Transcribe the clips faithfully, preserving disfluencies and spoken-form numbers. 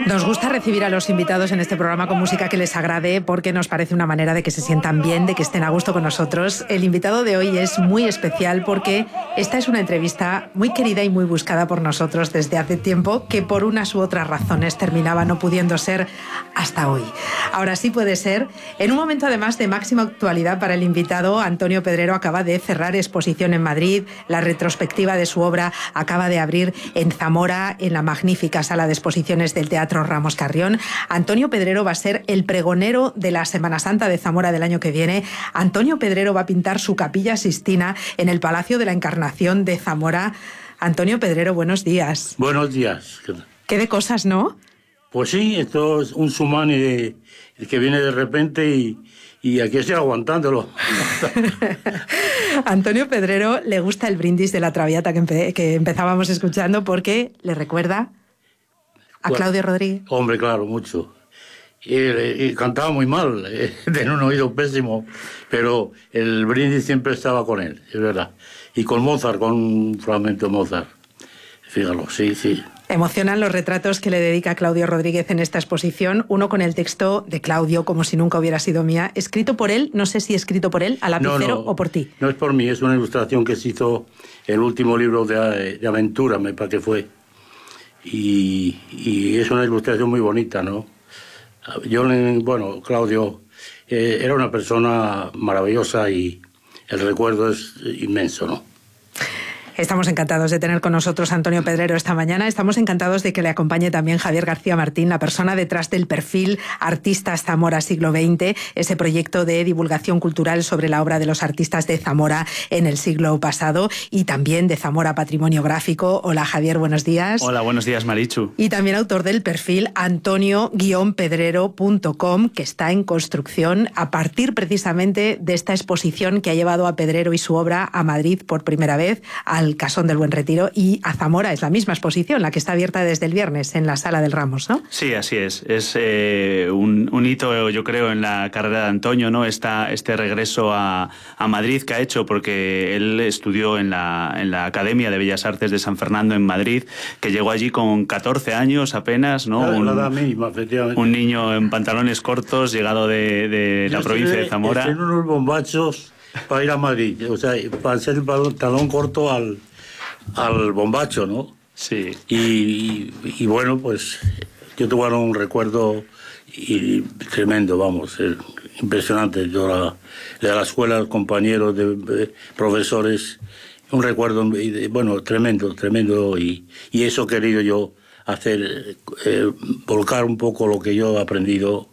Nos gusta recibir a los invitados en este programa con música que les agrade porque nos parece una manera de que se sientan bien, de que estén a gusto con nosotros. El invitado de hoy es muy especial porque esta es una entrevista muy querida y muy buscada por nosotros desde hace tiempo, que por unas u otras razones terminaba no pudiendo ser hasta hoy. Ahora sí puede ser. En un momento además de máxima actualidad para el invitado, Antonio Pedrero acaba de cerrar exposición en Madrid. La retrospectiva de su obra acaba de abrir en Zamora, en la magnífica sala de exposiciones del Teatro Ramos Carrión. Antonio Pedrero va a ser el pregonero de la Semana Santa de Zamora del año que viene. Antonio Pedrero va a pintar su Capilla Sixtina en el Palacio de la Encarnación de Zamora. Antonio Pedrero, buenos días. Buenos días. Qué de cosas, ¿no? Pues sí, esto es un tsunami de, que viene de repente y, y aquí estoy aguantándolo. Antonio Pedrero le gusta el brindis de la Traviata que, empe que empezábamos escuchando porque le recuerda a Claudio Rodríguez. Hombre, claro, mucho. Y, y cantaba muy mal, eh, tenía un oído pésimo, pero el brindis siempre estaba con él, es verdad. Y con Mozart, con un fragmento de Mozart. Fíjalo, sí, sí. Emocionan los retratos que le dedica Claudio Rodríguez en esta exposición, uno con el texto de Claudio, como si nunca hubiera sido mía, escrito por él, no sé si escrito por él, a lapicero no, no, o por ti. No es por mí, es una ilustración que se hizo el último libro de, de aventura, me parece que fue. Y, y es una ilustración muy bonita, ¿no? Yo, bueno, Claudio eh, era una persona maravillosa y el recuerdo es inmenso, ¿no? Estamos encantados de tener con nosotros a Antonio Pedrero esta mañana. Estamos encantados de que le acompañe también Javier García Martín, la persona detrás del perfil Artistas Zamora Siglo veinte, ese proyecto de divulgación cultural sobre la obra de los artistas de Zamora en el siglo pasado y también de Zamora Patrimonio Gráfico. Hola Javier, buenos días. Hola, buenos días Marichu. Y también autor del perfil antonio guion pedrero punto com, que está en construcción a partir precisamente de esta exposición que ha llevado a Pedrero y su obra a Madrid por primera vez, al al Casón del Buen Retiro, y a Zamora. Es la misma exposición, la que está abierta desde el viernes en la Sala del Ramos, ¿no? Sí, así es. Es eh, un, un hito, yo creo, en la carrera de Antonio, ¿no? Esta, este regreso a, a Madrid que ha hecho, porque él estudió en la, en la Academia de Bellas Artes de San Fernando en Madrid, que llegó allí con catorce años apenas, ¿no? La, un, la edad mínima, efectivamente. Un niño en pantalones cortos, llegado de, de la provincia de Zamora. En unos bombachos para ir a Madrid, o sea, para hacer el pantalón corto al, al bombacho, ¿no? Sí. Y, y, y bueno, pues yo tuve un recuerdo y, tremendo, vamos, eh, impresionante. Yo la, de la escuela, compañeros, de, de profesores, un recuerdo, de, bueno, tremendo, tremendo. Y, y eso he querido yo hacer, eh, volcar un poco lo que yo he aprendido,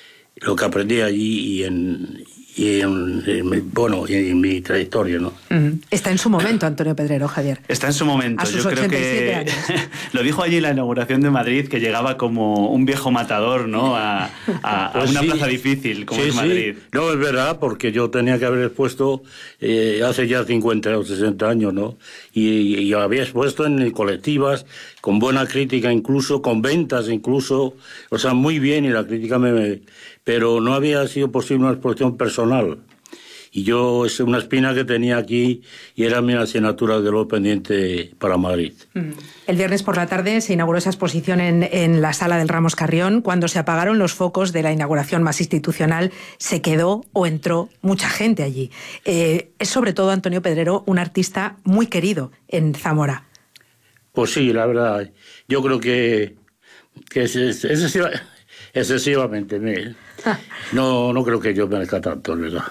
lo que aprendí allí y en... y en, en, bueno, en mi trayectoria, ¿no? Mm. Está en su momento, Antonio Pedrero, Javier. Está en su momento. A sus Yo creo que años. Lo dijo allí en la inauguración de Madrid, que llegaba como un viejo matador, ¿no? A, a, pues a una sí. plaza difícil como sí, es Madrid. Sí. No, es verdad, porque yo tenía que haber expuesto eh, hace ya cincuenta o sesenta años, ¿no? Y, y había expuesto en colectivas, con buena crítica incluso, con ventas incluso, o sea, muy bien, y la crítica me... me pero no había sido posible una exposición personal. Y yo, es una espina que tenía aquí y era mi asignatura de lo pendiente para Madrid. El viernes por la tarde se inauguró esa exposición en, en la Sala del Ramos Carrión. Cuando se apagaron los focos de la inauguración más institucional, se quedó o entró mucha gente allí. Eh, es sobre todo, Antonio Pedrero, un artista muy querido en Zamora. Pues sí, la verdad. Yo creo que, que es, es, es, es excesivamente. Me, no, no creo que yo merezca tanto, ¿verdad?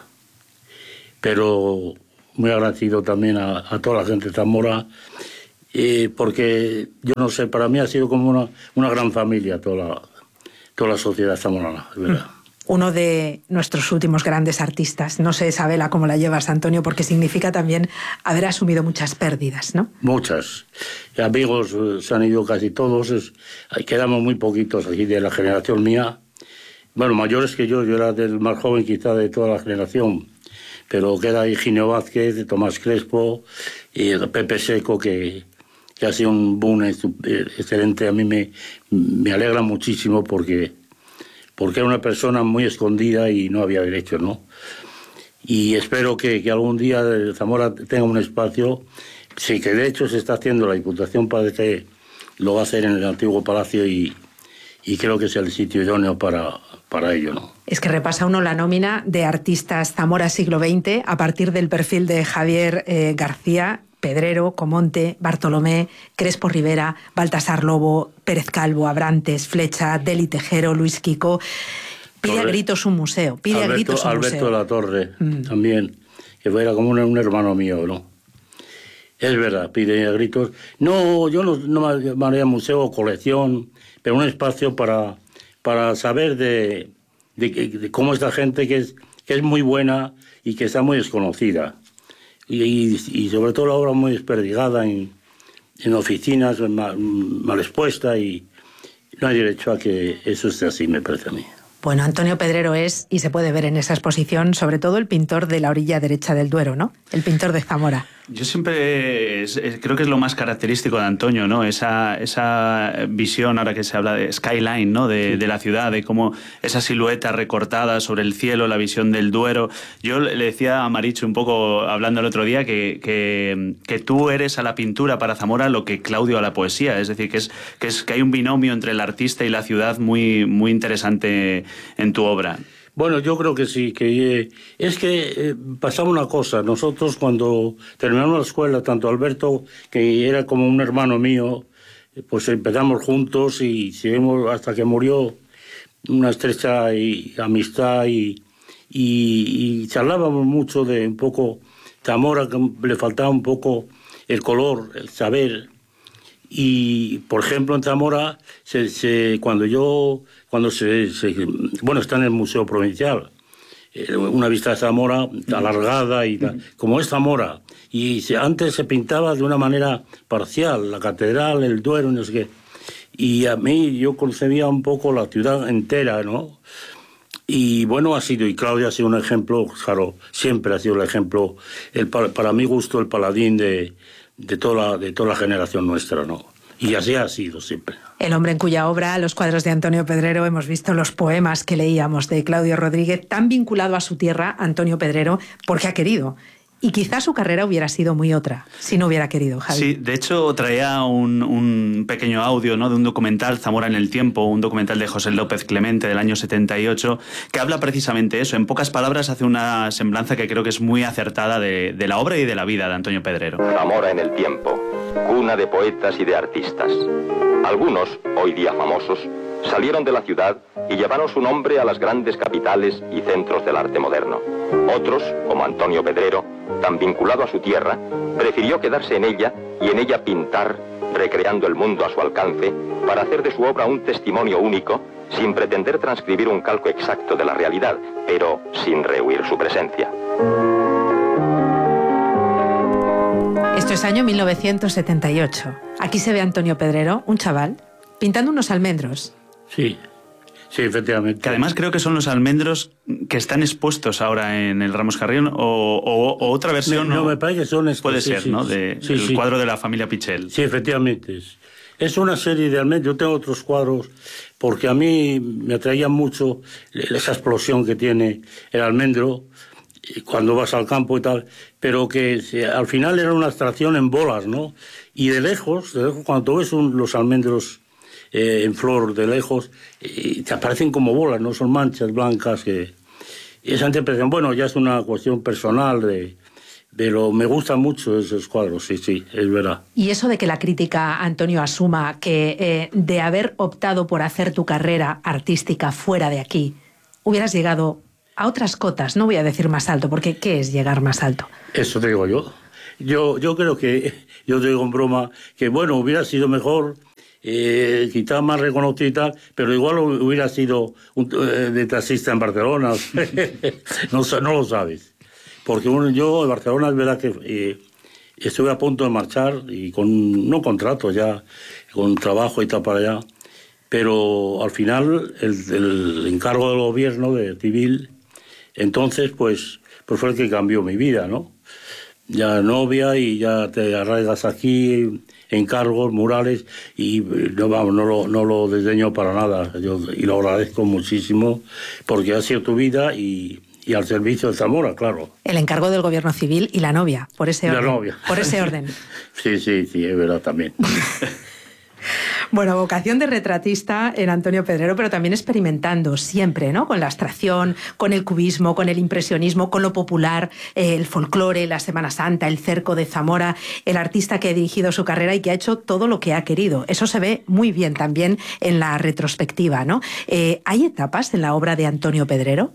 Pero muy agradecido también a, a toda la gente de Zamora, eh, porque yo no sé, para mí ha sido como una, una gran familia toda la, toda la sociedad zamorana, ¿verdad? Uno de nuestros últimos grandes artistas. No sé, Isabela, cómo la llevas, Antonio, porque significa también haber asumido muchas pérdidas, ¿no? Muchas. Amigos eh, se han ido casi todos, es, quedamos muy poquitos aquí de la generación mía. Bueno, mayores que yo, yo era del más joven quizá de toda la generación, pero queda Higinio Vázquez, Tomás Crespo y Pepe Seco, que, que ha sido un boom excelente. A mí me, me alegra muchísimo porque, porque era una persona muy escondida y no había derecho, ¿no? Y espero que, que algún día Zamora tenga un espacio, sí, que de hecho se está haciendo, la Diputación parece que lo va a hacer en el antiguo Palacio y y creo que es el sitio idóneo para, para ello, ¿no? Es que repasa uno la nómina de artistas Zamora siglo veinte a partir del perfil de Javier eh, García, Pedrero, Comonte, Bartolomé, Crespo Rivera, Baltasar Lobo, Pérez Calvo, Abrantes, Flecha, Deli Tejero, Luis Quico. Pide Torre. a gritos un museo, pide Alberto, a gritos un Alberto museo. de la Torre, mm. también, que era como un, un hermano mío, ¿no? Es verdad, pide a gritos. No, yo no, no me llamaría museo o colección, pero un espacio para, para saber de, de, de cómo esta gente que es, que es muy buena y que está muy desconocida. Y, y, y sobre todo la obra muy desperdigada en, en oficinas, mal, mal expuesta, y no hay derecho a que eso esté así, me parece a mí. Bueno, Antonio Pedrero es, y se puede ver en esa exposición, sobre todo el pintor de la orilla derecha del Duero, ¿no? El pintor de Zamora. Yo siempre es, es, creo que es lo más característico de Antonio, ¿no? Esa, esa visión, ahora que se habla de skyline, ¿no? De, de la ciudad, de cómo esa silueta recortada sobre el cielo, la visión del Duero. Yo le decía a Marichu un poco, hablando el otro día, que, que, que tú eres a la pintura para Zamora lo que Claudio a la poesía. Es decir, que, es, que, es, que hay un binomio entre el artista y la ciudad muy, muy interesante en tu obra. Bueno, yo creo que sí, que eh, es que eh, pasaba una cosa. Nosotros cuando terminamos la escuela, tanto Alberto, que era como un hermano mío, pues empezamos juntos y seguimos hasta que murió, una estrecha y, amistad y, y, y charlábamos mucho de un poco Zamora, que le faltaba un poco el color, el saber. Y, por ejemplo, en Zamora, se, se, cuando yo, cuando se, se, bueno, está en el Museo Provincial, eh, una vista de Zamora alargada, y tal, como es Zamora, y se, antes se pintaba de una manera parcial, la catedral, el Duero, no sé qué, y a mí yo concebía un poco la ciudad entera, ¿no? Y bueno, ha sido, y Claudia ha sido un ejemplo, claro, siempre ha sido el ejemplo, el, para mi gusto, el paladín de... De toda, la, de toda la generación nuestra, ¿no? Y así ha sido siempre. El hombre en cuya obra, los cuadros de Antonio Pedrero, hemos visto los poemas que leíamos de Claudio Rodríguez, tan vinculado a su tierra, Antonio Pedrero, porque ha querido. Y quizás su carrera hubiera sido muy otra, si no hubiera querido, Javi. Sí, de hecho traía un, un pequeño audio, ¿no?, de un documental, Zamora en el tiempo, un documental de José López Clemente del año setenta y ocho, que habla precisamente eso. En pocas palabras hace una semblanza que creo que es muy acertada de, de la obra y de la vida de Antonio Pedrero. Zamora en el tiempo, cuna de poetas y de artistas. Algunos, hoy día famosos, salieron de la ciudad y llevaron su nombre a las grandes capitales y centros del arte moderno. Otros, como Antonio Pedrero, tan vinculado a su tierra, prefirió quedarse en ella y en ella pintar, recreando el mundo a su alcance, para hacer de su obra un testimonio único, sin pretender transcribir un calco exacto de la realidad, pero sin rehuir su presencia. Esto es año mil novecientos setenta y ocho. Aquí se ve a Antonio Pedrero, un chaval, pintando unos almendros. Sí, sí, efectivamente. Que además creo que son los almendros que están expuestos ahora en el Ramos Carrión, o, o, o otra versión. No, no, me parece que son estos. Puede sí, ser, sí, ¿no? De, sí, el sí. cuadro de la familia Pichel. Sí, efectivamente. Es, es una serie de almendros. Yo tengo otros cuadros porque a mí me atraía mucho esa explosión que tiene el almendro cuando vas al campo y tal, pero que al final era una abstracción en bolas, ¿no? Y de lejos, de lejos cuando tú ves un, los almendros eh, en flor de lejos, eh, te aparecen como bolas, no son manchas blancas. Que esa interpretación, bueno, ya es una cuestión personal, de, pero me gustan mucho esos cuadros, sí, sí, es verdad. Y eso de que la crítica, Antonio, asuma que eh, de haber optado por hacer tu carrera artística fuera de aquí, hubieras llegado a otras cotas, no voy a decir más alto, porque ¿qué es llegar más alto? Eso te digo yo. Yo, yo creo que, yo te digo en broma, que bueno, hubiera sido mejor, eh, quizás más reconocido y tal, pero igual hubiera sido un, eh, de taxista en Barcelona. no, no lo sabes. Porque bueno, yo en Barcelona es verdad que eh, estuve a punto de marchar, y con no contrato ya, con trabajo y tal para allá, pero al final el, el encargo del gobierno de civil, entonces pues, pues fue el que cambió mi vida, ¿no? Ya novia y ya te arraigas aquí, encargos, murales, y no, vamos, no lo, no lo desdeño para nada. Yo, y lo agradezco muchísimo porque ha sido tu vida y, y al servicio de Zamora, claro. El encargo del gobierno civil y la novia, por ese orden. La novia. Por ese orden. Sí, sí, sí, es verdad también. Bueno, vocación de retratista en Antonio Pedrero, pero también experimentando siempre, ¿no? Con la abstracción, con el cubismo, con el impresionismo, con lo popular, eh, el folclore, la Semana Santa, el cerco de Zamora, el artista que ha dirigido su carrera y que ha hecho todo lo que ha querido. Eso se ve muy bien también en la retrospectiva, ¿no? Eh, ¿Hay etapas en la obra de Antonio Pedrero?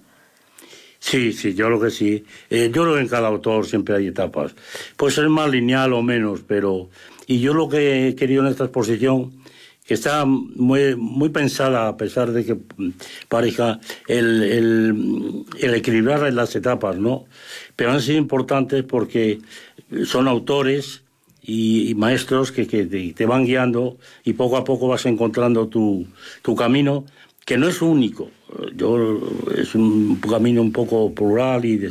Sí, sí, yo creo que sí. Eh, yo creo que en cada autor siempre hay etapas. Puede ser más lineal o menos, pero... Y yo lo que he querido en esta exposición, que está muy, muy pensada, a pesar de que parezca el, el, el equilibrar las etapas, ¿no? Pero han sido importantes porque son autores y, y maestros que, que te, te van guiando y poco a poco vas encontrando tu, tu camino, que no es único. Yo, es un camino un poco plural y,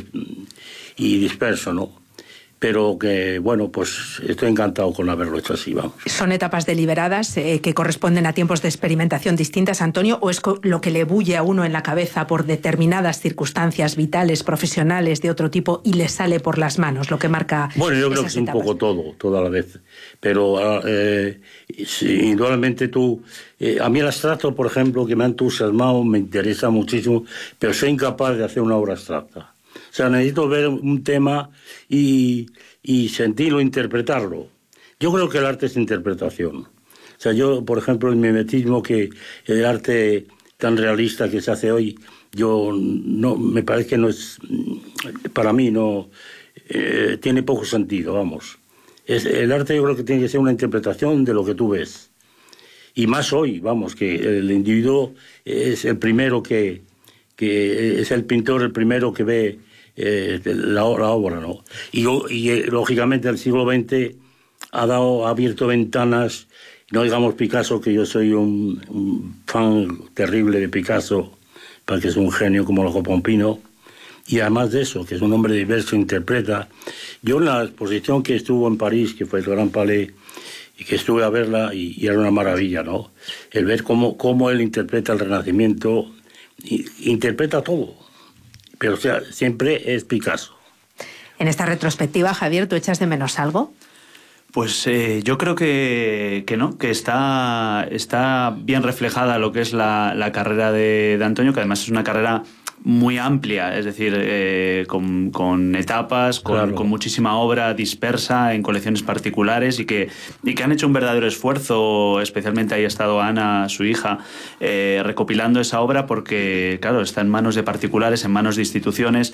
y disperso, ¿no? Pero que, bueno, pues estoy encantado con haberlo hecho así, vamos. ¿Son etapas deliberadas eh, que corresponden a tiempos de experimentación distintas, Antonio, o es lo que le bulle a uno en la cabeza por determinadas circunstancias vitales, profesionales, de otro tipo, y le sale por las manos, lo que marca? Bueno, yo creo que es un poco todo, toda la vez. Pero eh, sí, indudablemente tú... Eh, a mí el abstracto, por ejemplo, que me ha entusiasmado, me interesa muchísimo, pero soy incapaz de hacer una obra abstracta. O sea, necesito ver un tema y, y sentirlo, interpretarlo. Yo creo que el arte es interpretación. O sea, yo, por ejemplo, el mimetismo, que el arte tan realista que se hace hoy, yo no, me parece que no es, para mí no, eh, tiene poco sentido, vamos. Es, el arte yo creo que tiene que ser una interpretación de lo que tú ves. Y más hoy, vamos, que el individuo es el primero que, que es el pintor, el primero que ve Eh, la, la obra, ¿no? Y, y lógicamente el siglo veinte ha dado, ha abierto ventanas, no digamos Picasso, que yo soy un, un fan terrible de Picasso, porque es un genio como Loco Pompino, y además de eso, que es un hombre diverso, interpreta. Yo en la exposición que estuvo en París, que fue el Gran Palais, y que estuve a verla, y, y era una maravilla, ¿no? El ver cómo, cómo él interpreta el Renacimiento, y, interpreta todo. Pero o sea, siempre es Picasso. En esta retrospectiva, Javier, ¿tú echas de menos algo? Pues eh, yo creo que, que no, que está, está bien reflejada lo que es la, la carrera de, de Antonio, que además es una carrera muy amplia, es decir, eh, con, con etapas, con, claro. con muchísima obra dispersa en colecciones particulares y que, y que han hecho un verdadero esfuerzo, especialmente ahí ha estado Ana, su hija, eh, recopilando esa obra porque, claro, está en manos de particulares, en manos de instituciones,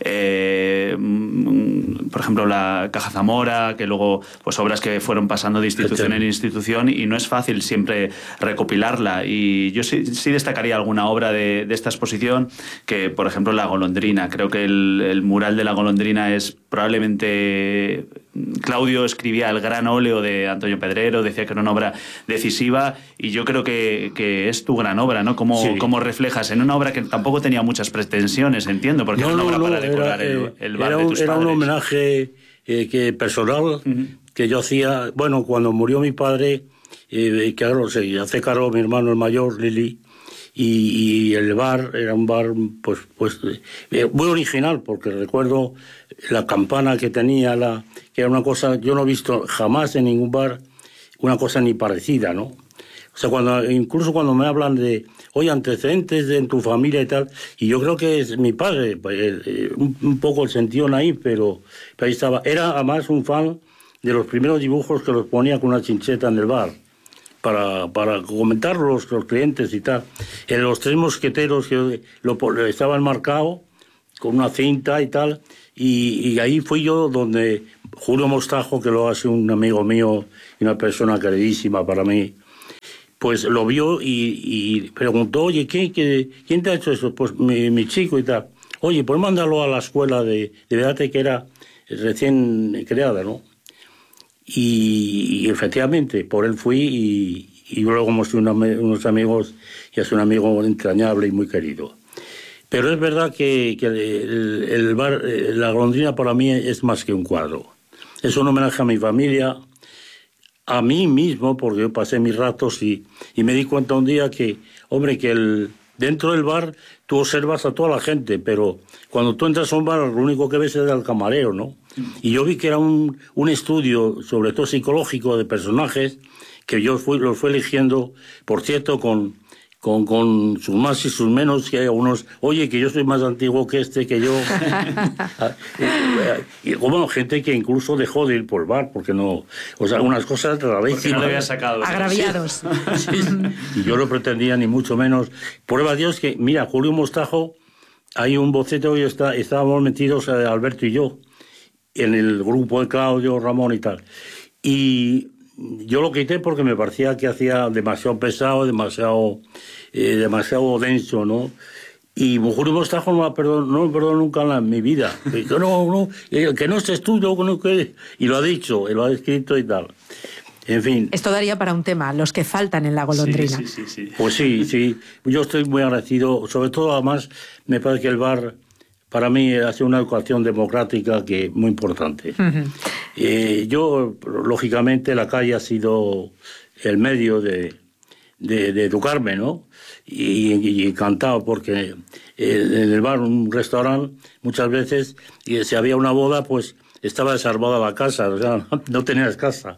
eh, por ejemplo, la Caja Zamora, que luego, pues obras que fueron pasando de institución en institución y no es fácil siempre recopilarla. Y yo sí, sí destacaría alguna obra de, de esta exposición que, por ejemplo, La Golondrina. Creo que el, el mural de La Golondrina es probablemente... Claudio escribía el gran óleo de Antonio Pedrero, decía que era una obra decisiva y yo creo que, que es tu gran obra, ¿no? Cómo, sí. cómo reflejas en una obra que tampoco tenía muchas pretensiones, entiendo, porque no, era una obra no, para decorar era, el, el bar era de tus un, padres. Era un homenaje eh, que personal uh-huh. que yo hacía... Bueno, cuando murió mi padre, eh, claro, se hace cargo mi hermano el mayor, Lili, Y, y el bar era un bar pues pues eh, muy original, porque recuerdo la campana que tenía, la que era una cosa, yo no he visto jamás en ningún bar una cosa ni parecida, ¿no? O sea, cuando incluso cuando me hablan de, oye, antecedentes de en tu familia y tal, y yo creo que es mi padre, pues, eh, un, un poco el sentido naif, pero, pero ahí estaba. Era además un fan de los primeros dibujos que los ponía con una chincheta en el bar. Para, para comentar los, los clientes y tal. En los tres mosqueteros que lo, lo estaba enmarcado con una cinta y tal, y, y ahí fui yo donde Julio Mostajo, que lo hace un amigo mío y una persona queridísima para mí, pues lo vio y, y preguntó, oye, ¿qué, qué, ¿quién te ha hecho eso? Pues mi, mi chico y tal. Oye, pues mándalo a la escuela de, de Vedate, que era recién creada, ¿no? Y, y efectivamente, por él fui y, y luego hemos una, unos amigos y es un amigo entrañable y muy querido. Pero es verdad que, que el, el bar, La Golondrina para mí es más que un cuadro. Es un homenaje a mi familia, a mí mismo, porque yo pasé mis ratos y, y me di cuenta un día que, hombre, que el, dentro del bar tú observas a toda la gente, pero cuando tú entras a un bar lo único que ves es al camarero, ¿no? Y yo vi que era un, un estudio, sobre todo psicológico, de personajes que yo fui, los fui eligiendo, por cierto, con, con, con sus más y sus menos, que hay unos, oye, que yo soy más antiguo que este, que yo... y bueno, gente que incluso dejó de ir por el bar, porque no... O sea, unas cosas rarísimas. Porque no le había sacado. Agraviados. Sí, sí. Y yo no pretendía ni mucho menos. Prueba a Dios que, mira, Julio Mostajo, hay un boceto y está, estábamos metidos, eh, Alberto y yo, en el grupo de Claudio, Ramón y tal. Y yo lo quité porque me parecía que hacía demasiado pesado, demasiado, eh, demasiado denso, ¿no? Y Julio Mostajo no me perdonó, no me perdonó nunca en mi vida. Dijo, no, no, que no estés tú, no, no, que... Y lo ha dicho, y lo ha escrito y tal. En fin. Esto daría para un tema, los que faltan en La Golondrina. Sí, sí, sí, sí. Pues sí, sí. Yo estoy muy agradecido. Sobre todo, además, me parece que el bar, para mí, hace una educación democrática que muy importante. Uh-huh. eh, yo, lógicamente, la calle ha sido el medio de, de, de educarme, ¿no? Y, y encantado, porque en el bar, un restaurante, muchas veces, y si había una boda, pues estaba desarmada la casa, o sea, no tenías casa.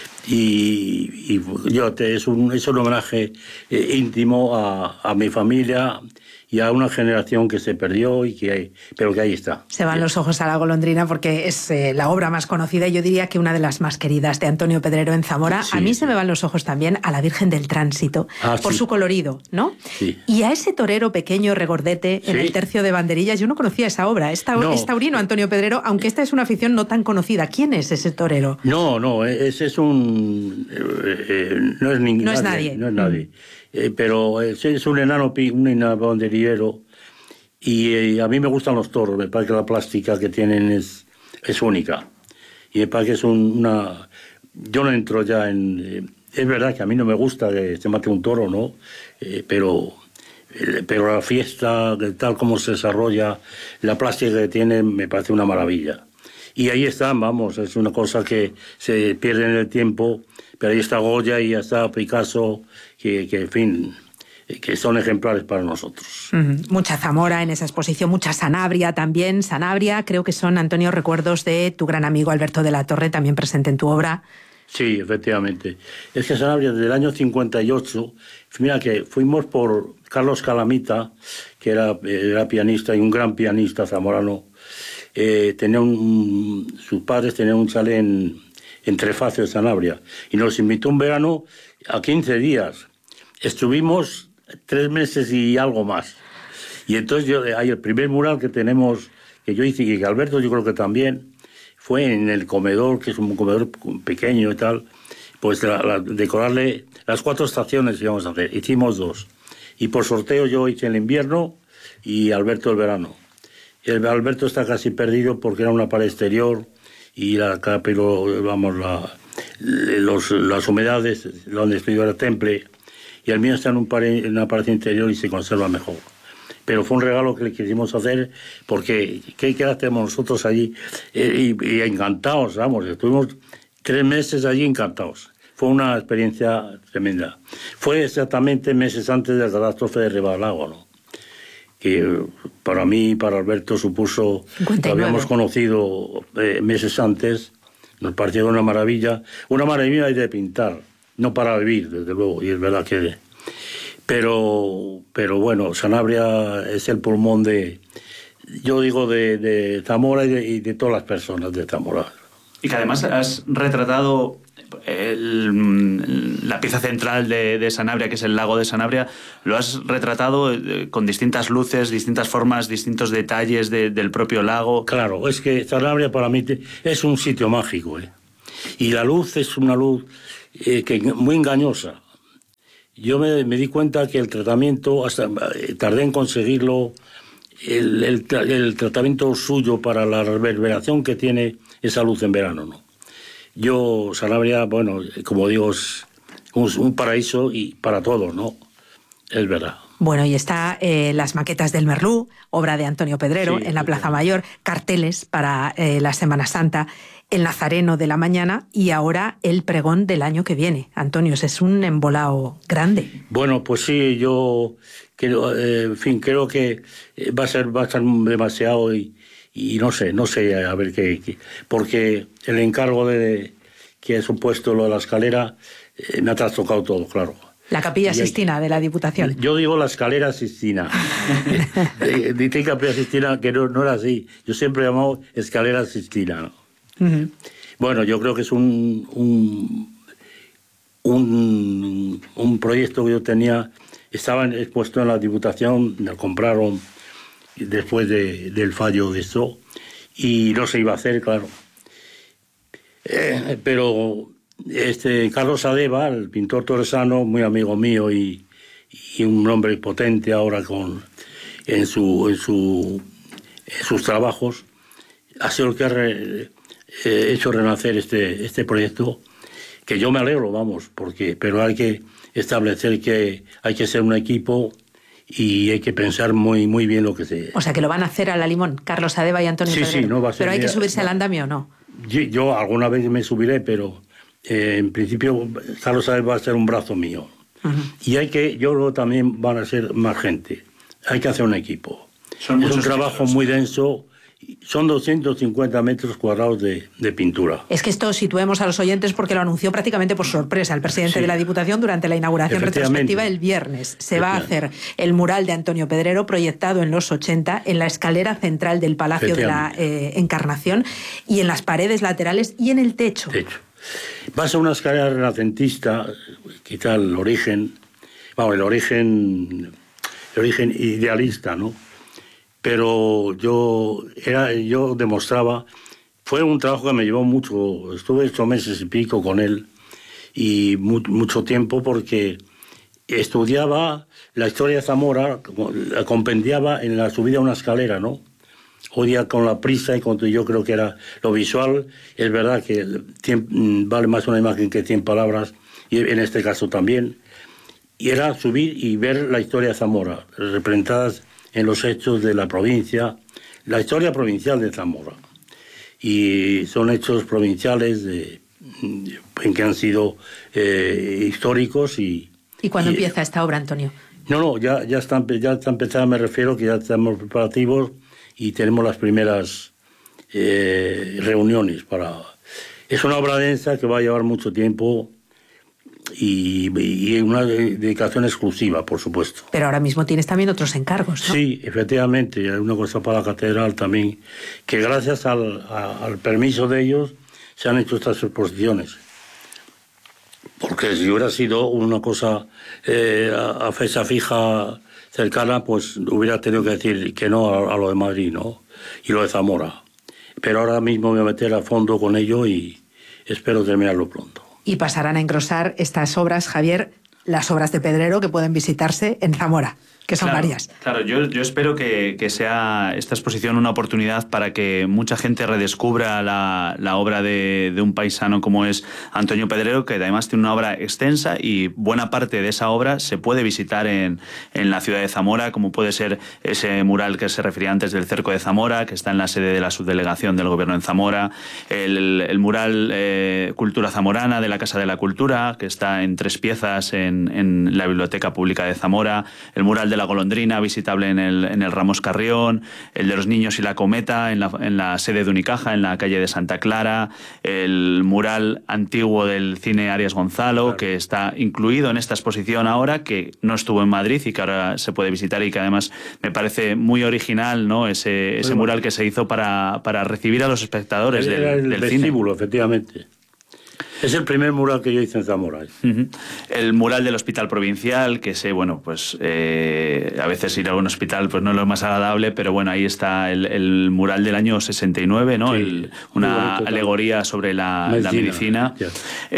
Y, y yo te, es, un, es un homenaje eh, íntimo a, a mi familia y a una generación que se perdió, y que hay, pero que ahí está. Se van los ojos a La Golondrina porque es eh, la obra más conocida y yo diría que una de las más queridas de Antonio Pedrero en Zamora. Sí. A mí se me van los ojos también a la Virgen del Tránsito, ah, por sí. su colorido, ¿no? Sí. Y a ese torero pequeño, regordete, en sí. el tercio de banderillas. Yo no conocía esa obra. Es, no. es taurino Antonio Pedrero, aunque esta es una afición no tan conocida. ¿Quién es ese torero? No, no, ese es un... Eh, eh, no es, ni, no nadie, es nadie. No es nadie. Mm. Eh, pero es, es un enano, un enano banderillero. Y eh, a mí me gustan los toros, me parece que la plástica que tienen es, es única. Y me parece que es un, una... Yo no entro ya en... Eh, es verdad que a mí no me gusta que se mate un toro, ¿no? Eh, pero, eh, pero la fiesta, tal como se desarrolla, la plástica que tiene, me parece una maravilla. Y ahí están, vamos, es una cosa que se pierde en el tiempo, pero ahí está Goya y ya está Picasso, que, que en fin... que son ejemplares para nosotros. Uh-huh. Mucha Zamora en esa exposición, mucha Sanabria también. Sanabria, creo que son, Antonio, recuerdos de tu gran amigo Alberto de la Torre, también presente en tu obra. Sí, efectivamente. Es que Sanabria, desde el año cincuenta y ocho, mira que fuimos por Carlos Calamita, que era, era pianista y un gran pianista zamorano. Eh, tenía un, sus padres tenían un chalet en, en Trefacio de Sanabria, y nos invitó un verano a quince días. Estuvimos tres meses y algo más. Y entonces yo, hay el primer mural que tenemos, que yo hice, y que Alberto yo creo que también, fue en el comedor, que es un comedor pequeño y tal, pues la, la, decorarle las cuatro estaciones que íbamos a hacer. Hicimos dos. Y por sorteo yo hice el invierno y Alberto el verano. El Alberto está casi perdido porque era una pared exterior y la, pero, vamos, la, los, las humedades, donde estudió el temple, y el mío está en, un pared, en una pared interior y se conserva mejor. Pero fue un regalo que le quisimos hacer porque ¿qué, qué hacemos nosotros allí? Eh, y, y encantados, vamos, estuvimos tres meses allí encantados. Fue una experiencia tremenda. Fue exactamente meses antes de la catástrofe de Ribalago, ¿no? Que para mí y para Alberto supuso, lo habíamos conocido eh, meses antes, nos pareció una maravilla, una maravilla de pintar. No para vivir, desde luego, y es verdad que... Pero, pero bueno, Sanabria es el pulmón de, yo digo, de, de Zamora y de, y de todas las personas de Zamora. Y que además has retratado el, la pieza central de, de Sanabria, que es el lago de Sanabria, lo has retratado con distintas luces, distintas formas, distintos detalles de, del propio lago. Claro, es que Sanabria para mí es un sitio mágico, ¿eh? Y la luz es una luz... Eh, que muy engañosa. Yo me, me di cuenta que el tratamiento, hasta eh, tardé en conseguirlo, el, el, el tratamiento suyo para la reverberación que tiene esa luz en verano, ¿no? Yo, Sanabria, bueno, como digo, es un, un paraíso y para todos, ¿no? Es verdad. Bueno, y está eh, las maquetas del Merlú, obra de Antonio Pedrero, sí, en la Plaza sí. Mayor, carteles para eh, la Semana Santa, el Nazareno de la mañana y ahora el pregón del año que viene. Antonio, es un embolado grande. Bueno, pues sí, yo creo, eh, en fin, creo que va a ser, va a ser demasiado y, y no sé, no sé, a ver qué, qué, porque el encargo de que ha supuesto lo de la escalera eh, me ha trastocado todo, claro. La Capilla hay, Sixtina de la Diputación. Yo digo la escalera Sixtina. Dice Capilla Sixtina que no, no era así. Yo siempre he llamado escalera Sixtina, ¿no? Uh-huh. Bueno, yo creo que es un, un, un, un proyecto que yo tenía. Estaba expuesto en la Diputación, me lo compraron después de, del fallo de esto, y no se iba a hacer, claro. Eh, pero este Carlos Adeba, el pintor torresano, muy amigo mío y, y un hombre potente ahora con, en, su, en, su, en sus trabajos, ha sido el que ha re, eh, hecho renacer este, este proyecto, que yo me alegro, vamos, porque pero hay que establecer que hay que ser un equipo y hay que pensar muy muy bien lo que se... O sea, que lo van a hacer a la limón, Carlos Adeba y Antonio sí, Pedrero. Sí, no va a ser... Pero hay que ya, subirse no. al andamio, ¿no? Yo, yo alguna vez me subiré, pero eh, en principio Carlos Adeba va a ser un brazo mío. Uh-huh. Y hay que, yo creo que también van a ser más gente. Hay que hacer un equipo. Son es un trabajo muy denso. Son doscientos cincuenta metros cuadrados de, de pintura. Es que esto situemos a los oyentes porque lo anunció prácticamente por sorpresa el presidente sí. de la Diputación durante la inauguración retrospectiva el viernes. Se va a hacer el mural de Antonio Pedrero proyectado en los ochenta en la escalera central del Palacio de la eh, Encarnación y en las paredes laterales y en el techo. techo. Va a ser una escalera renacentista, quizá el origen, vamos, el origen, el origen idealista, ¿no? Pero yo era yo demostraba, fue un trabajo que me llevó mucho, estuve ocho meses y pico con él y mu mucho tiempo porque estudiaba la historia de Zamora, la compendiaba en la subida a una escalera, ¿no? Hoy día con la prisa y con yo creo que era lo visual, es verdad que cien, vale más una imagen que cien palabras, y en este caso también, y era subir y ver la historia de Zamora, representadas en los hechos de la provincia, la historia provincial de Zamora. Y son hechos provinciales de, en que han sido eh, históricos. ¿Y, ¿Y cuándo y, empieza esta obra, Antonio? No, no, ya, ya, está, ya está empezada, me refiero que ya estamos preparativos y tenemos las primeras eh, reuniones para... Es una obra densa que va a llevar mucho tiempo. Y, y una dedicación exclusiva, por supuesto. Pero ahora mismo tienes también otros encargos, ¿no? Sí, efectivamente, hay una cosa para la catedral también, que gracias al, a, al permiso de ellos se han hecho estas exposiciones. Porque si hubiera sido una cosa eh, a, a fecha fija cercana, pues hubiera tenido que decir que no a, a lo de Madrid, ¿no? Y lo de Zamora. Pero ahora mismo me voy a meter a fondo con ello y espero terminarlo pronto. Y pasarán a engrosar estas obras, Javier, las obras de Pedrero que pueden visitarse en Zamora, que son claro, varias. Claro, yo, yo espero que, que sea esta exposición una oportunidad para que mucha gente redescubra la, la obra de, de un paisano como es Antonio Pedrero, que además tiene una obra extensa y buena parte de esa obra se puede visitar en, en la ciudad de Zamora, como puede ser ese mural que se refería antes del Cerco de Zamora, que está en la sede de la subdelegación del gobierno en Zamora, el, el mural eh, Cultura Zamorana de la Casa de la Cultura, que está en tres piezas en, en la Biblioteca Pública de Zamora, el mural de la golondrina visitable en el, en el Ramos Carrión, el de los niños y la cometa en la, en la sede de Unicaja, en la calle de Santa Clara, el mural antiguo del cine Arias Gonzalo, claro, que está incluido en esta exposición ahora, que no estuvo en Madrid y que ahora se puede visitar y que además me parece muy original, ¿no? Ese, ese mural que se hizo para, para recibir a los espectadores del, el del vestíbulo, cine. Efectivamente. Es el primer mural que yo hice en Zamora. Uh-huh. El mural del Hospital Provincial, que sé, bueno, pues eh, a veces ir a un hospital pues no es lo más agradable, pero bueno, ahí está el, el mural del año sesenta y nueve, ¿no? Sí, el, una alegoría sobre la medicina. La medicina. Yeah.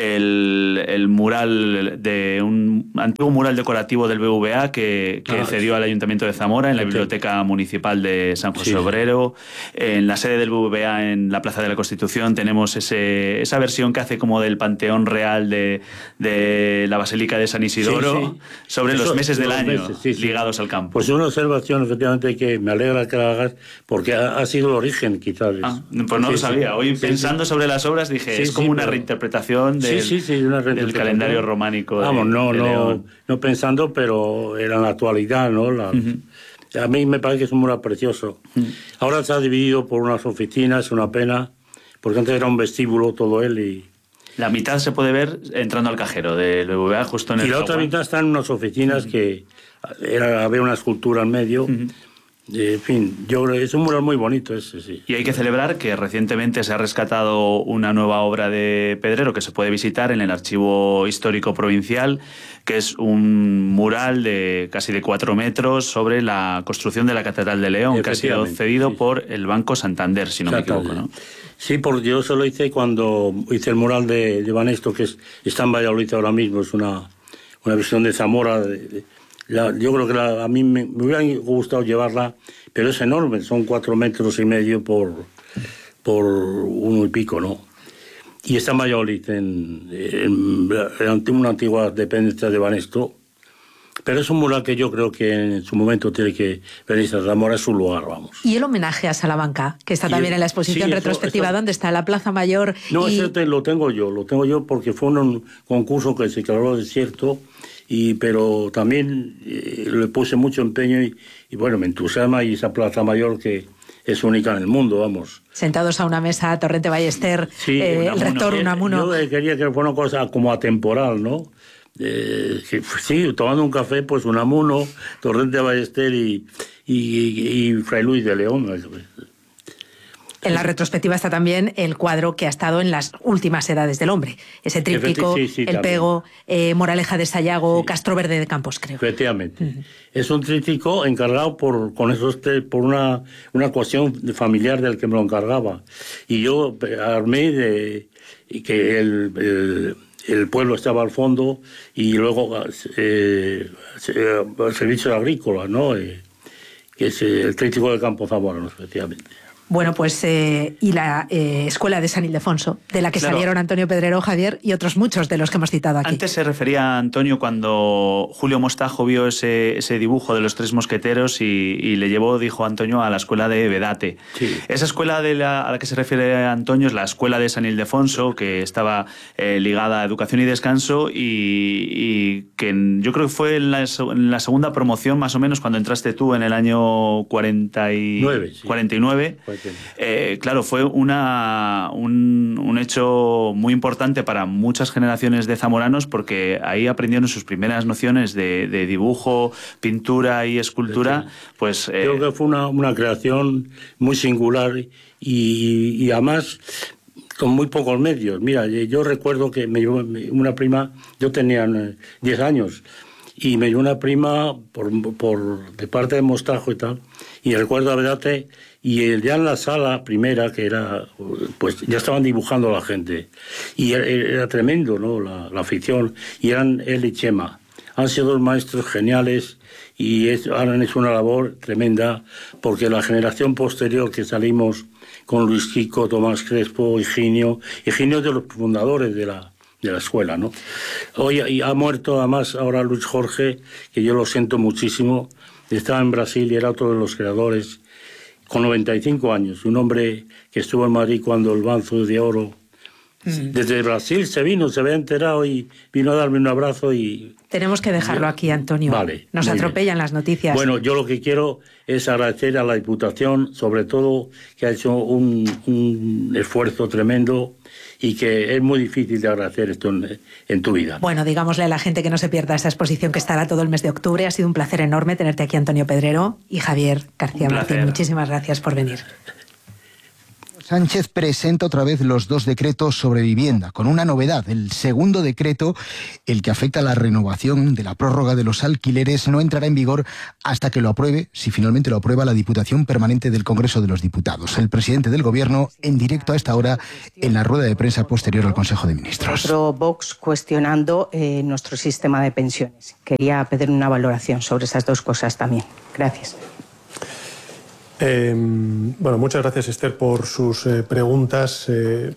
El, el mural de un antiguo mural decorativo del B V A que, que ah, cedió al Ayuntamiento de Zamora en la Biblioteca Municipal de San José sí. Obrero. En la sede del B V A en la Plaza de la Constitución tenemos ese, esa versión que hace como del Panteón Real de, de la Basílica de San Isidoro, sí, sí. sobre Eso, los meses del año meses, sí, sí. ligados al campo. Pues una observación, efectivamente, que me alegra que la hagas, porque ha, ha sido el origen, quizás. Ah, pues no sí, lo sabía. Hoy, sí, pensando sí. sobre las obras, dije, sí, es como sí, una pero... reinterpretación del, sí, sí, sí, una reinterpretación. del calendario románico. Vamos, de, no, de no, no pensando, pero era la actualidad, ¿no? La, uh-huh. A mí me parece que es un mural precioso. Uh-huh. Ahora se ha dividido por unas oficinas, una pena, porque antes era un vestíbulo todo él y... La mitad se puede ver entrando al cajero del B B V A, justo en el Y la otra zaguán. mitad están en unas oficinas uh-huh. que era, había una escultura en medio. Uh-huh. En fin, yo creo que es un mural muy bonito ese, sí. Y hay que celebrar que recientemente se ha rescatado una nueva obra de Pedrero que se puede visitar en el Archivo Histórico Provincial, que es un mural de casi de cuatro metros sobre la construcción de la Catedral de León, que ha sido cedido sí. por el Banco Santander, si no me equivoco, ¿no? Sí, porque yo se lo hice cuando hice el mural de, de Banesto, que es, está en Valladolid ahora mismo, es una, una visión de Zamora, de, de, La, yo creo que la, a mí me, me hubiera gustado llevarla, pero es enorme, son cuatro metros y medio por, por uno y pico, ¿no? Y está en Valladolid, en, en, en una antigua dependencia de Banesto, pero es un mural que yo creo que en su momento tiene que venirse a Zamora, es su lugar, vamos. Y el homenaje a Salamanca, que está y también el, en la exposición sí, retrospectiva, eso, eso, donde está la Plaza Mayor. No, y... ese te, lo tengo yo, lo tengo yo porque fue un concurso que se declaró desierto. Y, pero también eh, le puse mucho empeño y, y bueno, me entusiasma y esa Plaza Mayor que es única en el mundo, vamos. Sentados a una mesa, Torrente Ballester, sí, eh, el rector Unamuno. Yo quería que fuera una cosa como atemporal, ¿no? Eh, que, sí, tomando un café, pues Unamuno, Torrente Ballester y, y, y, y Fray Luis de León. En la retrospectiva está también el cuadro que ha estado en las últimas edades del hombre. Ese tríptico, sí, sí, el también. Pego, eh, Moraleja de Sayago, sí. Castro Verde de Campos, creo. Efectivamente. Uh-huh. Es un tríptico encargado por, con esos, por una, una cuestión familiar del que me lo encargaba. Y yo armé de, que el, el, el pueblo estaba al fondo y luego eh, el servicio agrícola, ¿no? Eh, que es el tríptico de Campo Zamora, ¿no? Efectivamente. Bueno, pues eh, y la eh, Escuela de San Ildefonso, de la que claro. salieron Antonio Pedrero, Javier y otros muchos de los que hemos citado aquí. Antes se refería a Antonio cuando Julio Mostajo vio ese, ese dibujo de los tres mosqueteros y, y le llevó, dijo Antonio, a la escuela de Vedate. Sí. Esa escuela de la, a la que se refiere Antonio es la Escuela de San Ildefonso, que estaba eh, ligada a Educación y Descanso y, y que yo creo que fue en la, en la segunda promoción, más o menos, cuando entraste tú en el año cuarenta y nueve. Sí. cuarenta y nueve. Eh, claro, fue una, un, un hecho muy importante para muchas generaciones de zamoranos porque ahí aprendieron sus primeras nociones de, de dibujo, pintura y escultura. Pues, eh... Creo que fue una, una creación muy singular y, y además con muy pocos medios. Mira, yo recuerdo que me llevó una prima, yo tenía diez años, y me llevó una prima por, por, de parte de Mostajo y tal, y recuerdo a Vedate. Y ya en la sala primera, que era, pues ya estaban dibujando a la gente. Y era, era tremendo, ¿no? La, la afición. Y eran él y Chema. Han sido dos maestros geniales y es, han hecho una labor tremenda, porque la generación posterior que salimos con Luis Quico, Tomás Crespo, Higinio, Higinio es de los fundadores de la, de la escuela, ¿no? Hoy y ha muerto además ahora Luis Jorge, que yo lo siento muchísimo. Estaba en Brasil y era otro de los creadores. Con noventa y cinco años, un hombre que estuvo en Madrid cuando el Banzo de Oro, mm. desde Brasil se vino, se había enterado y vino a darme un abrazo y... Tenemos que dejarlo aquí, Antonio. Vale. Nos atropellan bien. Las noticias. Bueno, yo lo que quiero es agradecer a la Diputación, sobre todo, que ha hecho un, un esfuerzo tremendo y que es muy difícil de agradecer esto en, en tu vida. Bueno, digámosle a la gente que no se pierda esta exposición que estará todo el mes de octubre. Ha sido un placer enorme tenerte aquí, Antonio Pedrero y Javier García Martín. Muchísimas gracias por venir. Sánchez presenta otra vez los dos decretos sobre vivienda, con una novedad. El segundo decreto, el que afecta a la renovación de la prórroga de los alquileres, no entrará en vigor hasta que lo apruebe, si finalmente lo aprueba la Diputación Permanente del Congreso de los Diputados. El presidente del Gobierno, en directo a esta hora, en la rueda de prensa posterior al Consejo de Ministros. Otro Vox cuestionando eh, nuestro sistema de pensiones. Quería pedir una valoración sobre esas dos cosas también. Gracias. Eh, bueno, muchas gracias, Esther, por sus eh, preguntas. Eh,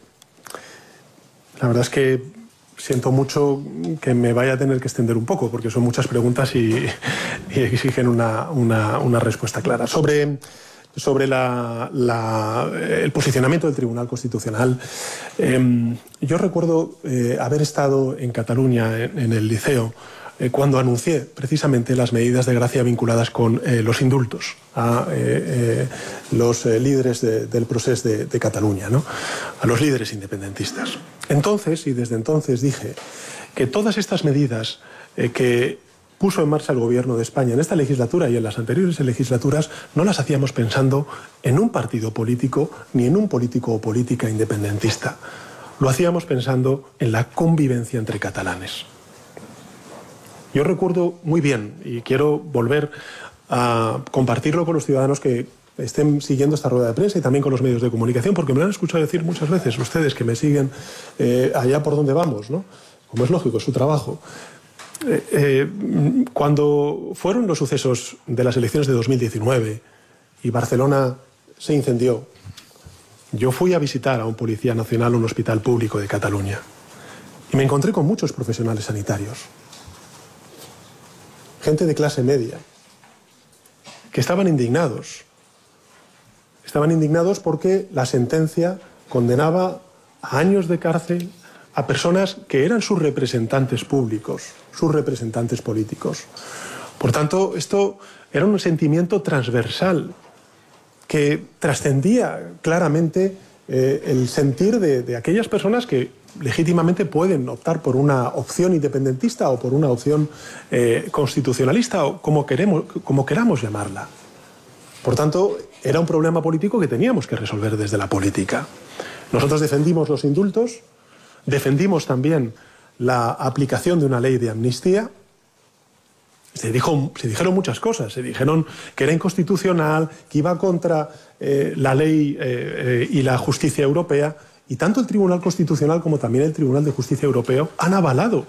la verdad es que siento mucho que me vaya a tener que extender un poco, porque son muchas preguntas y, y exigen una, una, una respuesta clara. Sobre, sobre la, la, el posicionamiento del Tribunal Constitucional, eh, yo recuerdo eh, haber estado en Cataluña, en, en el Liceo, eh, cuando anuncié precisamente las medidas de gracia vinculadas con eh, los indultos a eh, eh, los eh, líderes de, del proceso de, de Cataluña, ¿no? A los líderes independentistas. Entonces, y desde entonces dije que todas estas medidas eh, que puso en marcha el Gobierno de España en esta legislatura y en las anteriores legislaturas no las hacíamos pensando en un partido político ni en un político o política independentista. Lo hacíamos pensando en la convivencia entre catalanes. Yo recuerdo muy bien, y quiero volver a compartirlo con los ciudadanos que estén siguiendo esta rueda de prensa y también con los medios de comunicación, porque me lo han escuchado decir muchas veces ustedes que me siguen eh, allá por donde vamos, ¿no? Como es lógico, es su trabajo. Eh, eh, cuando fueron los sucesos de las elecciones de dos mil diecinueve y Barcelona se incendió, yo fui a visitar a un policía nacional a un hospital público de Cataluña y me encontré con muchos profesionales sanitarios, gente de clase media, que estaban indignados. Estaban indignados porque la sentencia condenaba a años de cárcel a personas que eran sus representantes públicos, sus representantes políticos. Por tanto, esto era un sentimiento transversal que trascendía claramente eh, el sentir de, de aquellas personas que legítimamente pueden optar por una opción independentista o por una opción eh, constitucionalista o como, queremos, como queramos llamarla. Por tanto, era un problema político que teníamos que resolver desde la política. Nosotros defendimos los indultos, defendimos también la aplicación de una ley de amnistía. Se, dijo, se dijeron muchas cosas, se dijeron que era inconstitucional, que iba contra eh, la ley eh, eh, y la justicia europea, y tanto el Tribunal Constitucional como también el Tribunal de Justicia Europeo han avalado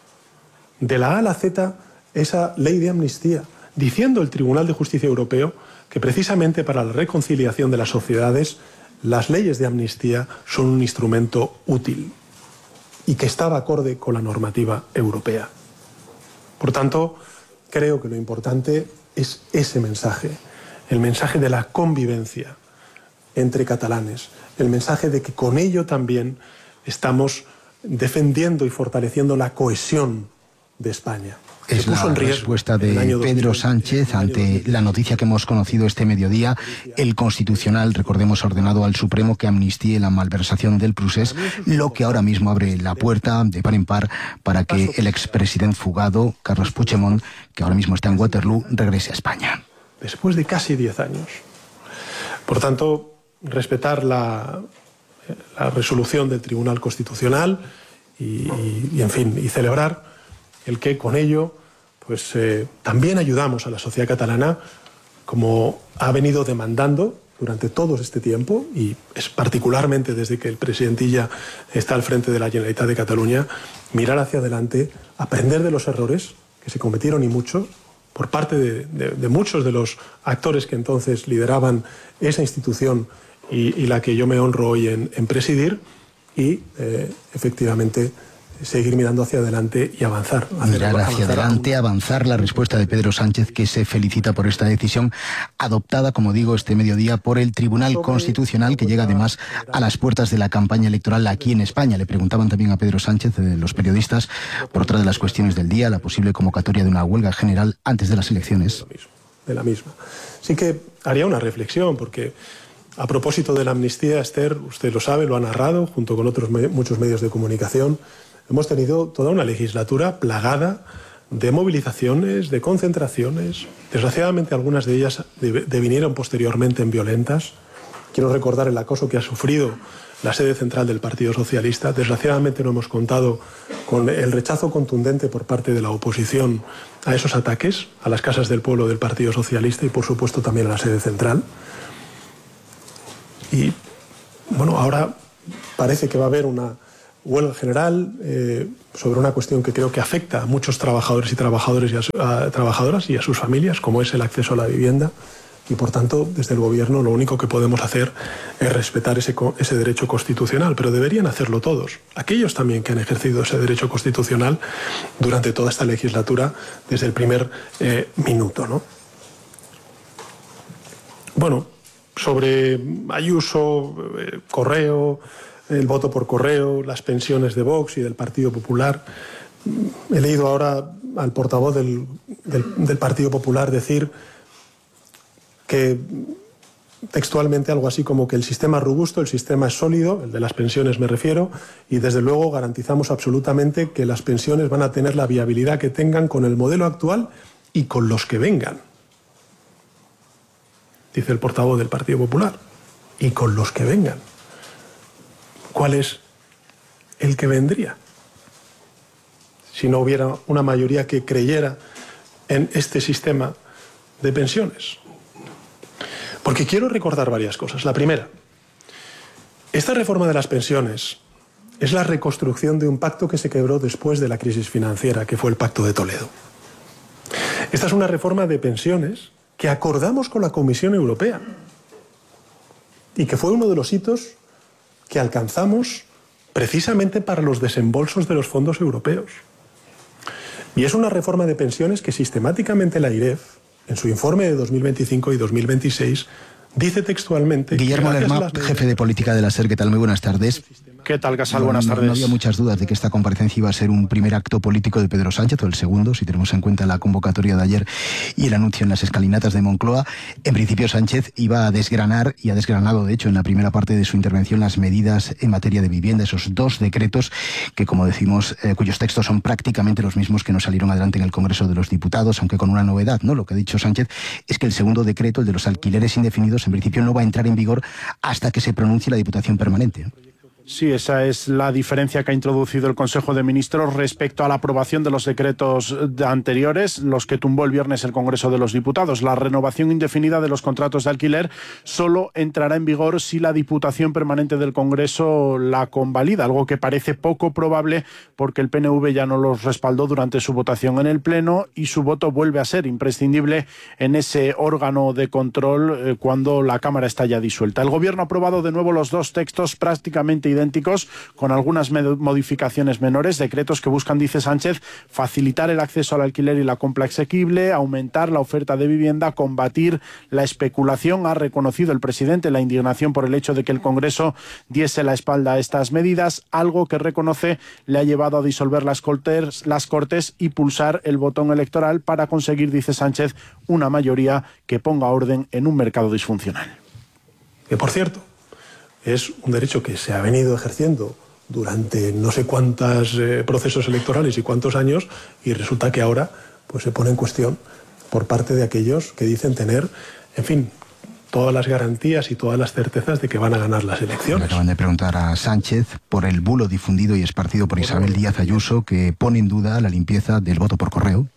de la A a la Z esa ley de amnistía, diciendo el Tribunal de Justicia Europeo que precisamente para la reconciliación de las sociedades las leyes de amnistía son un instrumento útil y que estaba acorde con la normativa europea. Por tanto, creo que lo importante es ese mensaje, el mensaje de la convivencia entre catalanes, el mensaje de que con ello también estamos defendiendo y fortaleciendo la cohesión de España. Es la respuesta de Pedro Sánchez ante la noticia que hemos conocido este mediodía. El Constitucional, recordemos, ha ordenado al Supremo que amnistíe la malversación del Prusés, lo que ahora mismo abre la puerta de par en par para que el expresidente fugado, Carles Puigdemont, que ahora mismo está en Waterloo, regrese a España. Después de casi diez años. Por tanto, respetar la, la resolución del Tribunal Constitucional y, y, y, en fin, y celebrar el que con ello pues, eh, también ayudamos a la sociedad catalana, como ha venido demandando durante todo este tiempo, y es particularmente desde que el presidentilla está al frente de la Generalitat de Cataluña, mirar hacia adelante, aprender de los errores que se cometieron y mucho, por parte de, de, de muchos de los actores que entonces lideraban esa institución y, y la que yo me honro hoy en, en presidir, y eh, efectivamente seguir mirando hacia adelante y avanzar. Mirar hacia adelante, avanzar. La respuesta de Pedro Sánchez, que se felicita por esta decisión adoptada, como digo, este mediodía por el Tribunal Constitucional, que llega además a las puertas de la campaña electoral aquí en España. Le preguntaban también a Pedro Sánchez, eh, los periodistas, por otra de las cuestiones del día, la posible convocatoria de una huelga general antes de las elecciones. De la misma. Sí que haría una reflexión, porque a propósito de la amnistía, Esther, usted lo sabe, lo ha narrado, junto con otros me- muchos medios de comunicación. Hemos tenido toda una legislatura plagada de movilizaciones, de concentraciones. Desgraciadamente algunas de ellas devinieron posteriormente en violentas. Quiero recordar el acoso que ha sufrido la sede central del Partido Socialista. Desgraciadamente no hemos contado con el rechazo contundente por parte de la oposición a esos ataques, a las casas del pueblo del Partido Socialista y por supuesto también a la sede central. Y bueno, ahora parece que va a haber una huelga general eh, sobre una cuestión que creo que afecta a muchos trabajadores y trabajadores y a, su, a trabajadoras y a sus familias, como es el acceso a la vivienda, y por tanto desde el gobierno lo único que podemos hacer es respetar ese, ese derecho constitucional, pero deberían hacerlo todos, aquellos también que han ejercido ese derecho constitucional durante toda esta legislatura desde el primer eh, minuto, ¿no? Bueno, sobre Ayuso, eh, Correo, el voto por correo, las pensiones de Vox y del Partido Popular. He leído ahora al portavoz del, del, del Partido Popular decir que textualmente algo así como que el sistema es robusto, el sistema es sólido, el de las pensiones me refiero, y desde luego garantizamos absolutamente que las pensiones van a tener la viabilidad que tengan con el modelo actual y con los que vengan. Dice el portavoz del Partido Popular. Y con los que vengan. ¿Cuál es el que vendría? Si no hubiera una mayoría que creyera en este sistema de pensiones. Porque quiero recordar varias cosas. La primera, esta reforma de las pensiones es la reconstrucción de un pacto que se quebró después de la crisis financiera, que fue el Pacto de Toledo. Esta es una reforma de pensiones que acordamos con la Comisión Europea y que fue uno de los hitos que alcanzamos precisamente para los desembolsos de los fondos europeos. Y es una reforma de pensiones que sistemáticamente la I R E F, en su informe de dos mil veinticinco y dos mil veintiséis, dice textualmente... Guillermo Lerma, las... jefe de política de la SER, ¿qué tal? Muy buenas tardes. ¿Qué tal, Casal? Buenas no, tardes. No había muchas dudas de que esta comparecencia iba a ser un primer acto político de Pedro Sánchez, o el segundo, si tenemos en cuenta la convocatoria de ayer y el anuncio en las escalinatas de Moncloa. En principio, Sánchez iba a desgranar, y ha desgranado, de hecho, en la primera parte de su intervención, las medidas en materia de vivienda, esos dos decretos que, como decimos, eh, cuyos textos son prácticamente los mismos que nos salieron adelante en el Congreso de los Diputados, aunque con una novedad, ¿no? Lo que ha dicho Sánchez es que el segundo decreto, el de los alquileres indefinidos, en principio no va a entrar en vigor hasta que se pronuncie la Diputación Permanente. Sí, esa es la diferencia que ha introducido el Consejo de Ministros respecto a la aprobación de los decretos anteriores, los que tumbó el viernes el Congreso de los Diputados. La renovación indefinida de los contratos de alquiler solo entrará en vigor si la Diputación Permanente del Congreso la convalida, algo que parece poco probable porque el P N V ya no los respaldó durante su votación en el Pleno y su voto vuelve a ser imprescindible en ese órgano de control eh, cuando la Cámara está ya disuelta. El Gobierno ha aprobado de nuevo los dos textos prácticamente idénticos, con algunas modificaciones menores, decretos que buscan, dice Sánchez, facilitar el acceso al alquiler y la compra asequible, aumentar la oferta de vivienda, combatir la especulación. Ha reconocido el presidente la indignación por el hecho de que el Congreso diese la espalda a estas medidas, algo que reconoce le ha llevado a disolver las Cortes, las Cortes y pulsar el botón electoral para conseguir, dice Sánchez, una mayoría que ponga orden en un mercado disfuncional. Que, por cierto, es un derecho que se ha venido ejerciendo durante no sé cuántos eh, procesos electorales y cuántos años, y resulta que ahora pues, se pone en cuestión por parte de aquellos que dicen tener, en fin, todas las garantías y todas las certezas de que van a ganar las elecciones. Le acaban de preguntar a Sánchez por el bulo difundido y esparcido por Isabel Díaz Ayuso, que pone en duda la limpieza del voto por correo.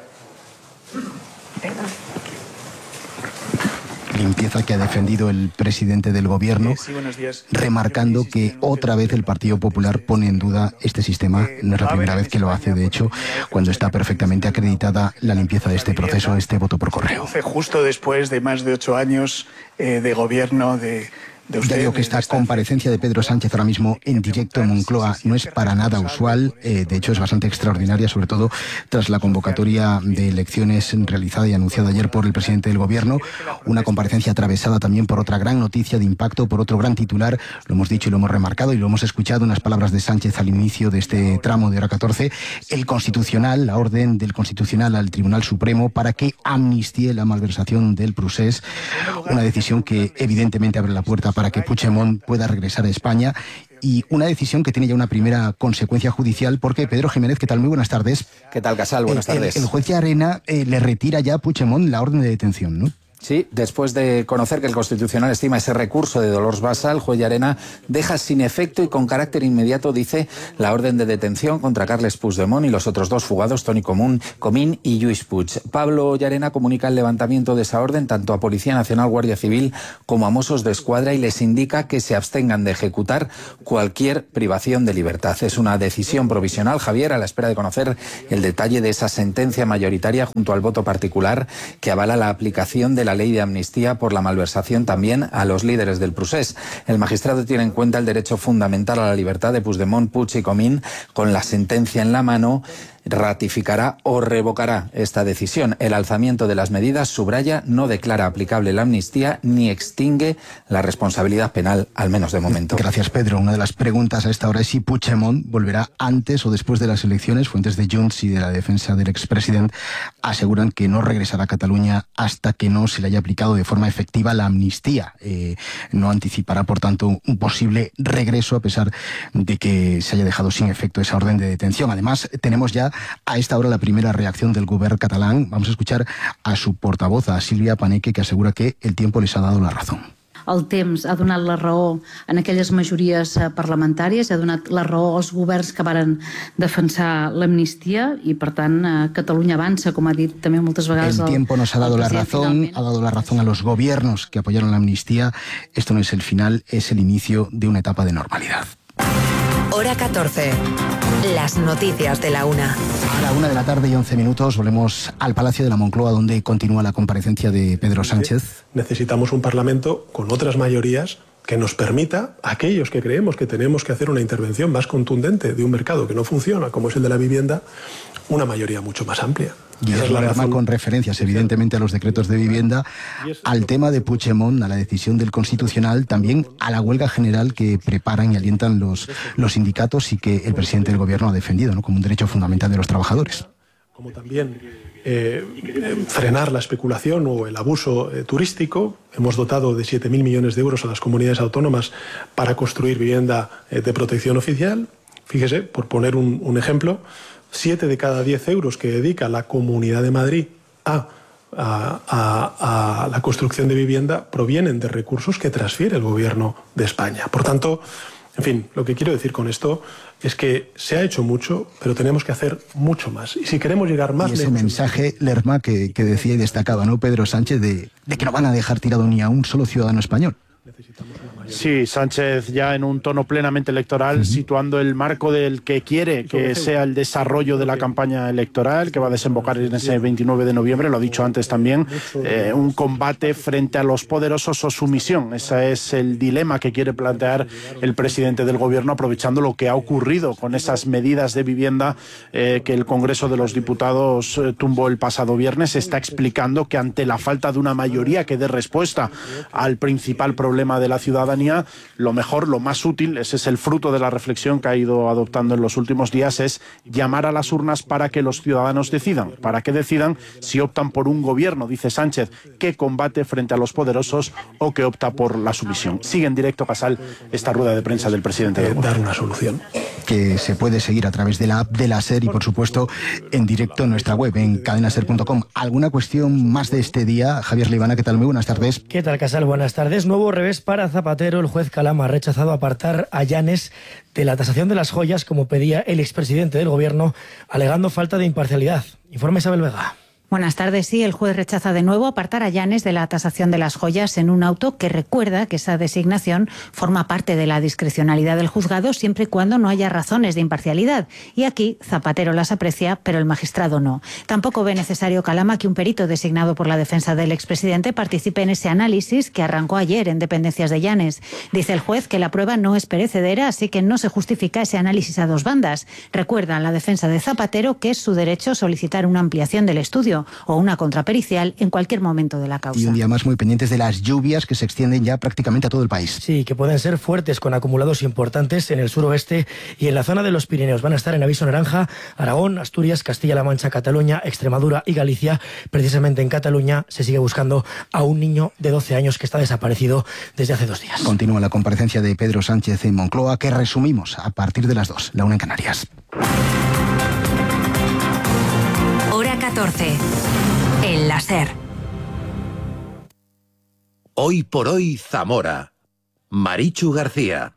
Limpieza que ha defendido el presidente del Gobierno, sí, sí, remarcando que otra vez el Partido Popular pone en duda este sistema. No es la primera vez que lo hace, de hecho, cuando está perfectamente acreditada la limpieza de este proceso, este voto por correo. Justo después de más de ocho años eh, de gobierno de... Ya digo que esta comparecencia de Pedro Sánchez ahora mismo en directo en Moncloa no es para nada usual, eh, de hecho es bastante extraordinaria, sobre todo tras la convocatoria de elecciones realizada y anunciada ayer por el presidente del Gobierno, una comparecencia atravesada también por otra gran noticia de impacto, por otro gran titular, lo hemos dicho y lo hemos remarcado y lo hemos escuchado, unas palabras de Sánchez al inicio de este tramo de hora catorce, el Constitucional, la orden del Constitucional al Tribunal Supremo para que amnistíe la malversación del Prusés, una decisión que evidentemente abre la puerta para que Puigdemont pueda regresar a España, y una decisión que tiene ya una primera consecuencia judicial porque, Pedro Jiménez, ¿qué tal? Muy buenas tardes. ¿Qué tal, Casal? Buenas el, tardes. El, el juez Llarena eh, le retira ya a Puigdemont la orden de detención, ¿no? Sí, después de conocer que el Constitucional estima ese recurso de Dolors Bassa, el juez Llarena deja sin efecto y con carácter inmediato, dice, la orden de detención contra Carles Puigdemont y los otros dos fugados, Toni Común, Comín y Lluís Puig. Pablo Llarena comunica el levantamiento de esa orden tanto a Policía Nacional, Guardia Civil como a Mossos de Escuadra y les indica que se abstengan de ejecutar cualquier privación de libertad. Es una decisión provisional, Javier, a la espera de conocer el detalle de esa sentencia mayoritaria junto al voto particular que avala la aplicación de la ley de amnistía por la malversación también a los líderes del Prusés. El magistrado tiene en cuenta el derecho fundamental a la libertad de Puigdemont, Puig y Comín. Con la sentencia en la mano, ratificará o revocará esta decisión. El alzamiento de las medidas, subraya, no declara aplicable la amnistía ni extingue la responsabilidad penal, al menos de momento. Gracias, Pedro. Una de las preguntas a esta hora es si Puigdemont volverá antes o después de las elecciones. Fuentes de Junts y de la defensa del expresidente aseguran que no regresará a Cataluña hasta que no se le haya aplicado de forma efectiva la amnistía. Eh, no anticipará, por tanto, un posible regreso a pesar de que se haya dejado sin efecto esa orden de detención. Además, tenemos ya a esta hora la primera reacción del govern catalán. Vamos a escuchar a su portavoz, a Silvia Paneque, que asegura que el tiempo les ha dado la razón. El temps ha donat la raó en aquelles majories parlamentàries, ha donat la raó als governs que varen defensar l'amnistia i, per tant, Catalunya avança, com ha dit també moltes vegades. El tiempo nos ha dado la razón, ha dado la razón a los gobiernos que apoyaron la amnistía. Esto no es el final, es el inicio de una etapa de normalidad. Hora catorce. Las noticias de la una. A la una de la tarde y once minutos volvemos al Palacio de la Moncloa, donde continúa la comparecencia de Pedro Sánchez. Necesitamos un Parlamento con otras mayorías que nos permita, a aquellos que creemos que tenemos que hacer una intervención más contundente de un mercado que no funciona, como es el de la vivienda, una mayoría mucho más amplia. Y es la razón, con referencias evidentemente a los decretos de vivienda, al tema de Puigdemont, a la decisión del Constitucional, también a la huelga general que preparan y alientan los, los sindicatos y que el presidente del Gobierno ha defendido, ¿no?, como un derecho fundamental de los trabajadores. Como también eh, frenar la especulación o el abuso eh, turístico. Hemos dotado de siete mil millones de euros a las comunidades autónomas para construir vivienda eh, de protección oficial. Fíjese, por poner un, un ejemplo, siete de cada diez euros que dedica la Comunidad de Madrid a, a, a, a la construcción de vivienda provienen de recursos que transfiere el Gobierno de España. Por tanto, en fin, lo que quiero decir con esto es que se ha hecho mucho, pero tenemos que hacer mucho más. Y si queremos llegar más lejos... Y ese lejos, mensaje, Lerma, que, que decía y destacaba, ¿no?, Pedro Sánchez, de, de que no van a dejar tirado ni a un solo ciudadano español. Sí, Sánchez ya en un tono plenamente electoral, uh-huh. situando el marco del que quiere que sea el desarrollo de la campaña electoral, que va a desembocar en ese veintinueve de noviembre, lo ha dicho antes también, eh, un combate frente a los poderosos o sumisión. Ese es el dilema que quiere plantear el presidente del Gobierno, aprovechando lo que ha ocurrido con esas medidas de vivienda eh, que el Congreso de los Diputados eh, tumbó el pasado viernes. Está explicando que ante la falta de una mayoría que dé respuesta al principal problema de la ciudadanía, lo mejor, lo más útil, ese es el fruto de la reflexión que ha ido adoptando en los últimos días, es llamar a las urnas para que los ciudadanos decidan, para que decidan si optan por un gobierno, dice Sánchez, que combate frente a los poderosos o que opta por la sumisión. Sigue en directo, Casal, esta rueda de prensa del presidente del Gobierno. Dar una solución. Que se puede seguir a través de la app de la SER y, por supuesto, en directo en nuestra web, en cadena ser punto com. ¿Alguna cuestión más de este día? Javier Libana, ¿qué tal? Muy buenas tardes. ¿Qué tal, Casal? Buenas tardes. Nuevo revés para Zapatero. El juez Calama ha rechazado apartar a Llanes de la tasación de las joyas, como pedía el expresidente del Gobierno, alegando falta de imparcialidad. Informa Isabel Vega. Buenas tardes. Sí, el juez rechaza de nuevo apartar a Llanes de la tasación de las joyas en un auto que recuerda que esa designación forma parte de la discrecionalidad del juzgado siempre y cuando no haya razones de imparcialidad. Y aquí Zapatero las aprecia, pero el magistrado no. Tampoco ve necesario, Calama, que un perito designado por la defensa del expresidente participe en ese análisis que arrancó ayer en dependencias de Llanes. Dice el juez que la prueba no es perecedera, así que no se justifica ese análisis a dos bandas. Recuerda a la defensa de Zapatero que es su derecho solicitar una ampliación del estudio o una contrapericial en cualquier momento de la causa. Y un día más muy pendientes de las lluvias que se extienden ya prácticamente a todo el país. Sí, que pueden ser fuertes, con acumulados importantes en el suroeste y en la zona de los Pirineos. Van a estar en aviso naranja Aragón, Asturias, Castilla-La Mancha, Cataluña, Extremadura y Galicia. Precisamente en Cataluña se sigue buscando a un niño de doce años que está desaparecido desde hace dos días. Continúa la comparecencia de Pedro Sánchez en Moncloa, que resumimos a partir de las dos, la una en Canarias. Hora catorce. En la SER. Hoy por hoy Zamora. Marichu García.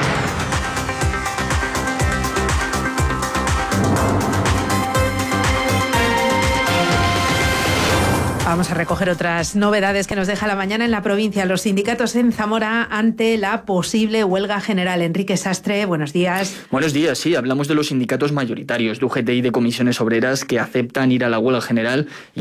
Vamos a recoger otras novedades que nos deja la mañana en la provincia. Los sindicatos en Zamora ante la posible huelga general. Enrique Sastre, buenos días. Buenos días, sí, hablamos de los sindicatos mayoritarios, de U G T y de comisiones obreras, que aceptan ir a la huelga general. Y